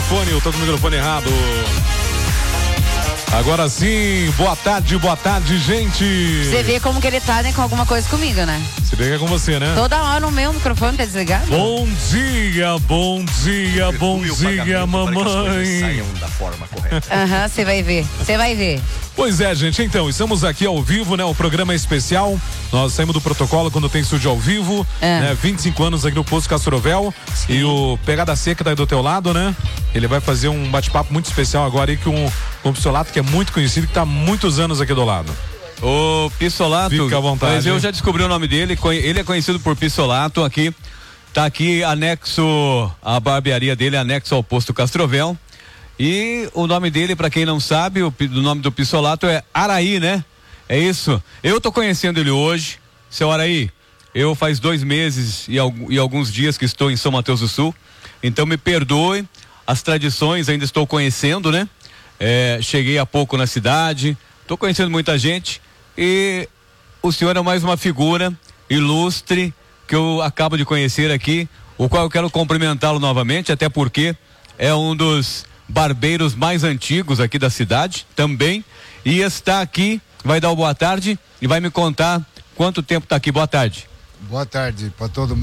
microfone, eu tô com o microfone errado. Agora sim, boa tarde, gente. Você vê como que ele tá, né, com alguma coisa comigo, né? Você vê que é com você, né? Toda hora o meu microfone tá desligado. Bom dia, mamãe. Saiam da forma correta. Aham, você vai ver. Pois é, gente, então, estamos aqui ao vivo, né? O programa é especial. Nós saímos do protocolo quando tem estúdio ao vivo, né? 25 anos aqui no Posto Castrovel. Sim. E o Pegada Seca tá aí do teu lado, né? Ele vai fazer um bate-papo muito especial agora aí com o Pissolato, que é muito conhecido, que tá há muitos anos aqui do lado. O Pissolato, fica à vontade. Mas eu já descobri o nome dele, ele é conhecido por Pissolato aqui. Tá aqui anexo, a barbearia dele é anexo ao Posto Castrovel. E o nome dele, pra quem não sabe, o nome do Pissolato é Araí, né? É isso. Eu tô conhecendo ele hoje, seu Araí. Eu faz 2 meses e alguns dias que estou em São Mateus do Sul. Então me perdoe, as tradições ainda estou conhecendo, né? Cheguei há pouco na cidade, tô conhecendo muita gente e o senhor é mais uma figura ilustre que eu acabo de conhecer aqui, o qual eu quero cumprimentá-lo novamente, até porque é um dos barbeiros mais antigos aqui da cidade também, e está aqui, vai dar o boa tarde e vai me contar quanto tempo está aqui. Boa tarde. Boa tarde para todo mundo.